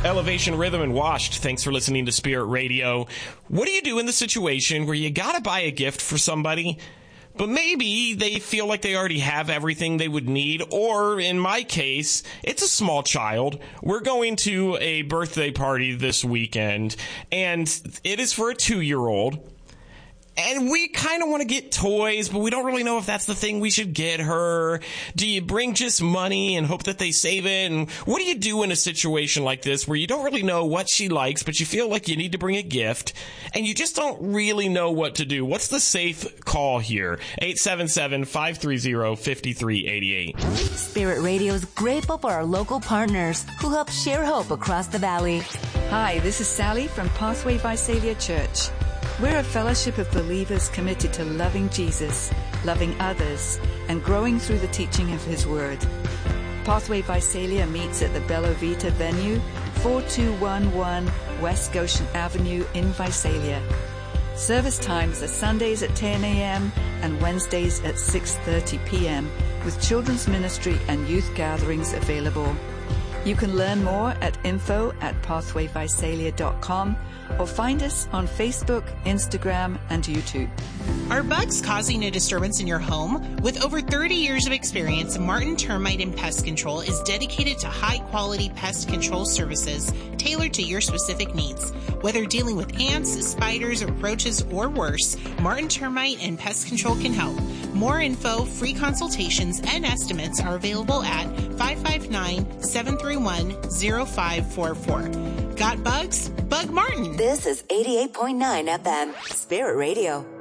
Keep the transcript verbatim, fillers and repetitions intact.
Elevation Rhythm and Washed. Thanks for listening to Spirit Radio. What do you do in the situation where you gotta buy a gift for somebody, but maybe they feel like they already have everything they would need? Or in my case, it's a small child. We're going to a birthday party this weekend, and it is for a two-year-old. And we kind of want to get toys, but we don't really know if that's the thing we should get her. Do you bring just money and hope that they save it? And what do you do in a situation like this where you don't really know what she likes, but you feel like you need to bring a gift, and you just don't really know what to do? What's the safe call here? eight seven seven, five three zero, five three eight eight. Spirit Radio is grateful for our local partners who help share hope across the valley. Hi, this is Sally from Pathway Visalia Church. We're a fellowship of believers committed to loving Jesus, loving others, and growing through the teaching of His Word. Pathway Visalia meets at the Bella Vita venue, four two one one West Goshen Avenue in Visalia. Service times are Sundays at ten a.m. and Wednesdays at six thirty p.m. with children's ministry and youth gatherings available. You can learn more at info at pathway visalia dot com or find us on Facebook, Instagram, and YouTube. Are bugs causing a disturbance in your home? With over thirty years of experience, Martin Termite and Pest Control is dedicated to high-quality pest control services tailored to your specific needs. Whether dealing with ants, spiders, roaches, or worse, Martin Termite and Pest Control can help. More info, free consultations, and estimates are available at five five nine, seven three one, zero five four four. Got bugs? Bug Martin. This is eighty-eight point nine F M, Spirit Radio.